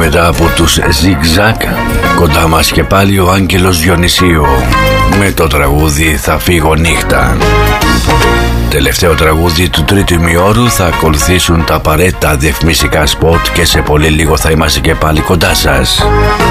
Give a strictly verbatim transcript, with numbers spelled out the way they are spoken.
μετά από τους Zigzag, κοντά μας και πάλι ο Άγγελος Διονυσίου με το τραγούδι «Θα φύγω νύχτα». Τελευταίο τραγούδι του τρίτου ημιώρου, θα ακολουθήσουν τα απαραίτητα διαφημιστικά σποτ και σε πολύ λίγο θα είμαστε και πάλι κοντά σας.